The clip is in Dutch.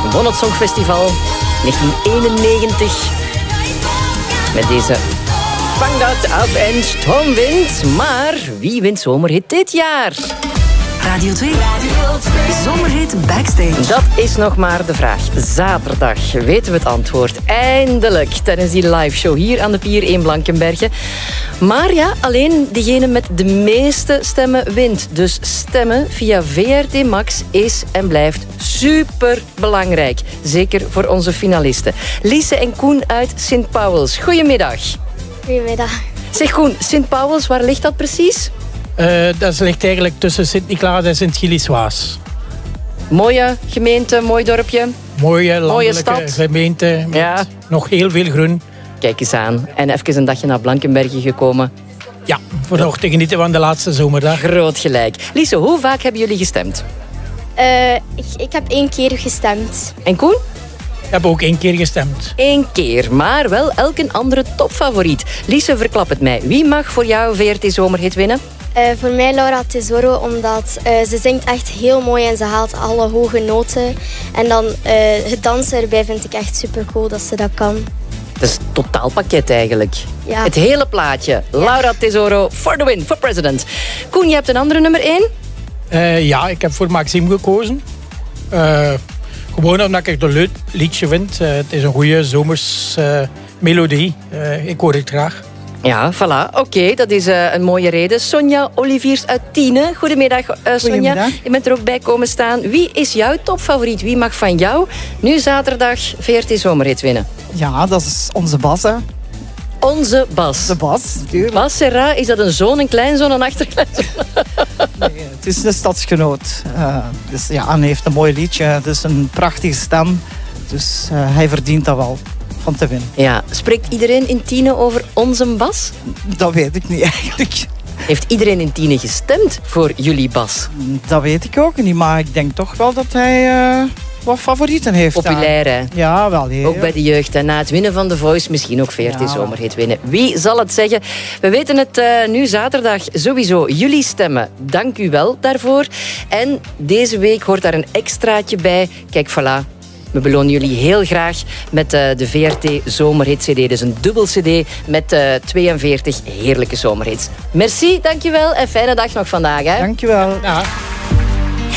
won het Songfestival 1991 met deze Vang dat af en stormwind. Maar wie wint Zomerhit dit jaar? Radio 2. Zomerhit Backstage. Dat is nog maar de vraag. Zaterdag weten we het antwoord. Eindelijk tijdens die live show hier aan de Pier 1 Blankenberge. Maar ja, alleen degene met de meeste stemmen wint. Dus stemmen via VRT Max is en blijft super belangrijk. Zeker voor onze finalisten. Lise en Koen uit Sint Pauwels. Goedemiddag. Goedemiddag. Zeg Koen, Sint Pauwels, waar ligt dat precies? Dat ligt eigenlijk tussen Sint-Niklaas en Sint-Gilles-Waas. Mooie gemeente, mooi dorpje. Mooie landelijke stad. gemeente met nog heel veel groen. Kijk eens aan. En even een dagje naar Blankenberge gekomen. Ja, voor nog te genieten van de laatste zomerdag. Groot gelijk. Lise, hoe vaak hebben jullie gestemd? Ik heb 1 keer gestemd. En Koen? Ik heb ook 1 keer gestemd. 1 keer, maar wel elk een andere topfavoriet. Lise, verklap het mij. Wie mag voor jou VRT Zomerhit winnen? Voor mij Laura Tesoro, omdat ze zingt echt heel mooi en ze haalt alle hoge noten. En dan het dansen erbij vind ik echt super cool dat ze dat kan. Dat is het totaalpakket eigenlijk. Ja. Het hele plaatje. Ja. Laura Tesoro, for the win, for president. Koen, je hebt een andere nummer 1? Ja, ik heb voor Maxime gekozen. Gewoon omdat ik het een leuk liedje vind. Het is een goede zomers melodie. Ik hoor het graag. Ja, voilà. Oké, dat is een mooie reden. Sonja Oliviers uit Tiene. Goedemiddag, Sonja. Goedemiddag. Je bent er ook bij komen staan. Wie is jouw topfavoriet? Wie mag van jou nu zaterdag VRT Zomerhit winnen? Ja, dat is onze Bas, hè. Onze Bas. De Bas, natuurlijk. Bas Serra, is dat een zoon, een kleinzoon, een achterkleinzoon? Nee, het is een stadsgenoot. Dus ja, en hij heeft een mooi liedje. Het is een prachtige stem. Dus hij verdient dat wel van te winnen. Ja, spreekt iedereen in Tiene over onze Bas? Dat weet ik niet eigenlijk. Heeft iedereen in Tiene gestemd voor jullie Bas? Dat weet ik ook niet, maar ik denk toch wel dat hij wat favorieten heeft. Populair, hè? Ja, wel. Heel. Ook bij de jeugd. En na het winnen van The Voice misschien ook VRT Zomerhit winnen. Wie zal het zeggen? We weten het nu zaterdag sowieso. Jullie stemmen. Dank u wel daarvoor. En deze week hoort daar een extraatje bij. Kijk, voilà. We belonen jullie heel graag met de VRT Zomerhit CD. Dus een dubbel CD met 42 heerlijke zomerhits. Merci, dankjewel en fijne dag nog vandaag. Hè? Dankjewel. Ja.